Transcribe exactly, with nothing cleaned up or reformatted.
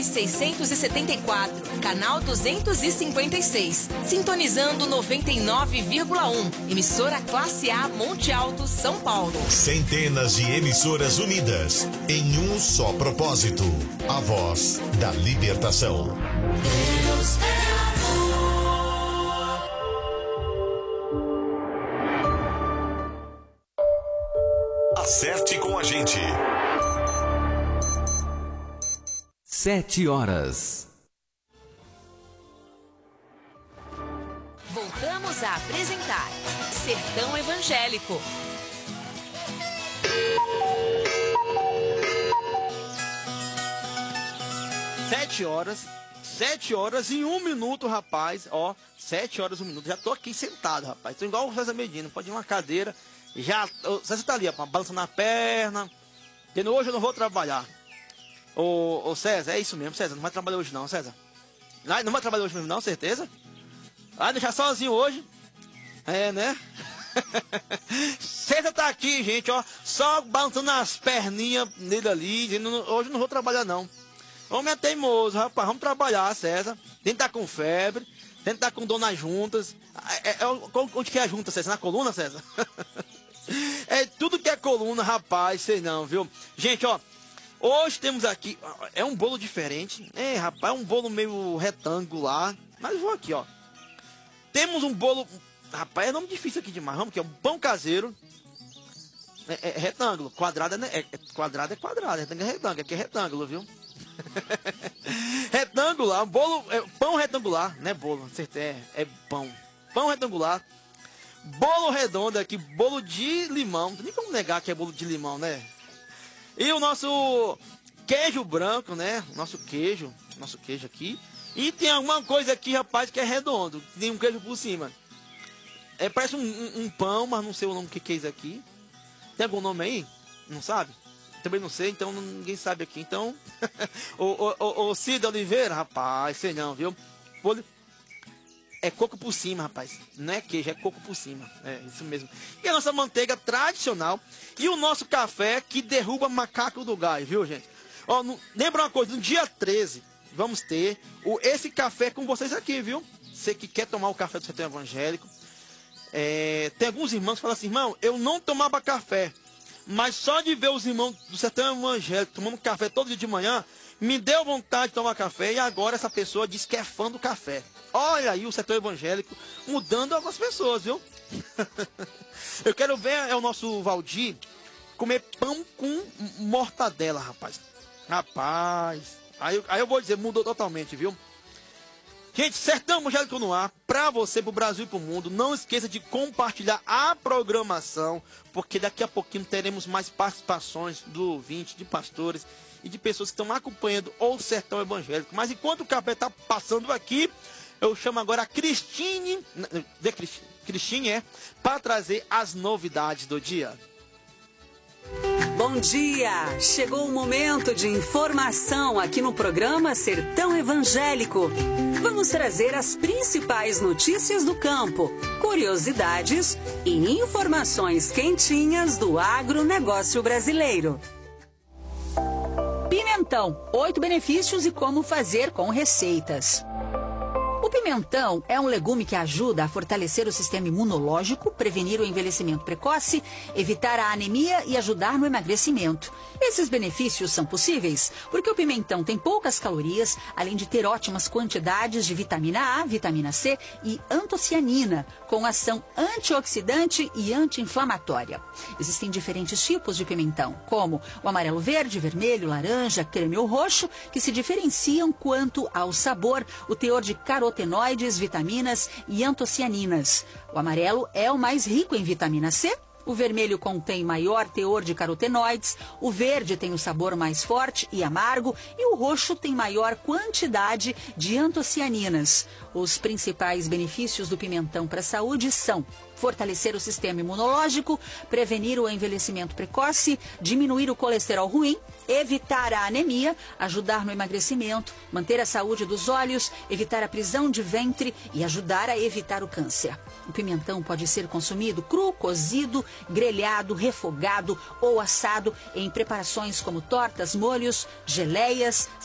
nove seiscentos e setenta e quatro, canal duzentos e cinquenta e seis. Sintonizando noventa e nove vírgula um. Emissora Classe A Monte Alto, São Paulo. Centenas de emissoras unidas em um só propósito. A voz da libertação. Deus é Acerte com a gente. Sete horas. Voltamos a apresentar Sertão Evangélico. Sete horas, sete horas e um minuto, rapaz. Ó, sete horas e um minuto. Já tô aqui sentado, rapaz. Tô igual o César Medina. Pode ir uma cadeira. Já, o César tá ali, ó, balançando a perna. Entendeu? Hoje eu não vou trabalhar. Ô, ô César, é isso mesmo, César. Não vai trabalhar hoje não, César. Não, não vai trabalhar hoje mesmo não, certeza? Vai deixar sozinho hoje. É, né? César tá aqui, gente, ó. Só balançando as perninhas nele ali. Dizendo, hoje eu não vou trabalhar não. Homem é teimoso, rapaz. Vamos trabalhar, César. Tem que estar com febre. Tem que estar com dor nas juntas. É, é, onde que é a junta, César? Na coluna, César? É tudo que é coluna, rapaz. Sei não, viu? Gente, ó. Hoje temos aqui... É um bolo diferente. É, rapaz. É um bolo meio retangular. Mas vou aqui, ó. Temos um bolo... Rapaz, é nome difícil aqui demais. Vamos aqui, ó. Um pão caseiro. É, é retângulo. Quadrado é, é, quadrado é quadrado. Retângulo é retângulo. Aqui é retângulo, viu? Retangular, bolo, é, pão retangular, né? Bolo, acertei, é, é pão. Pão retangular, bolo redondo aqui, bolo de limão. Não tem nem como negar que é bolo de limão, né? E o nosso queijo branco, né? Nosso queijo, nosso queijo aqui. E tem alguma coisa aqui, rapaz, que é redondo. Tem um queijo por cima. É, parece um, um, um pão, mas não sei o nome que, que é isso aqui. Tem algum nome aí? Não sabe? Também não sei, então ninguém sabe aqui. Então, o, o, o, o Cid Oliveira, rapaz, sei não, viu? É coco por cima, rapaz. Não é queijo, é coco por cima. É isso mesmo. E a nossa manteiga tradicional. E o nosso café que derruba macaco do gás, viu, gente? Ó, no, lembra uma coisa, no dia treze, vamos ter o, esse café com vocês aqui, viu? Você que quer tomar o café do Sertão Evangélico. É, tem alguns irmãos que falam assim, irmão, eu não tomava café. Mas só de ver os irmãos do Sertão Evangélico tomando café todo dia de manhã, me deu vontade de tomar café e agora essa pessoa diz que é fã do café. Olha aí o Sertão Evangélico mudando algumas pessoas, viu? Eu quero ver é o nosso Valdir comer pão com mortadela, rapaz. Rapaz, aí, aí eu vou dizer, mudou totalmente, viu? Gente, Sertão Evangélico no ar, pra você, pro Brasil e pro mundo. Não esqueça de compartilhar a programação, porque daqui a pouquinho teremos mais participações do ouvinte, de pastores e de pessoas que estão acompanhando o Sertão Evangélico. Mas enquanto o café tá passando aqui, eu chamo agora a Cristine, de Cristine, é, para trazer as novidades do dia. Bom dia! Chegou o momento de informação aqui no programa Sertão Evangélico. Vamos trazer as principais notícias do campo, curiosidades e informações quentinhas do agronegócio brasileiro. Pimentão, oito benefícios e como fazer com receitas. O pimentão é um legume que ajuda a fortalecer o sistema imunológico, prevenir o envelhecimento precoce, evitar a anemia e ajudar no emagrecimento. Esses benefícios são possíveis porque o pimentão tem poucas calorias, além de ter ótimas quantidades de vitamina A, vitamina C e antocianina, com ação antioxidante e anti-inflamatória. Existem diferentes tipos de pimentão, como o amarelo verde, vermelho, laranja, creme ou roxo, que se diferenciam quanto ao sabor, o teor de carotenoides, vitaminas e antocianinas. O amarelo é o mais rico em vitamina C. O vermelho contém maior teor de carotenoides, o verde tem o sabor mais forte e amargo e o roxo tem maior quantidade de antocianinas. Os principais benefícios do pimentão para a saúde são fortalecer o sistema imunológico, prevenir o envelhecimento precoce, diminuir o colesterol ruim, evitar a anemia, ajudar no emagrecimento, manter a saúde dos olhos, evitar a prisão de ventre e ajudar a evitar o câncer. O pimentão pode ser consumido cru, cozido, grelhado, refogado ou assado em preparações como tortas, molhos, geleias,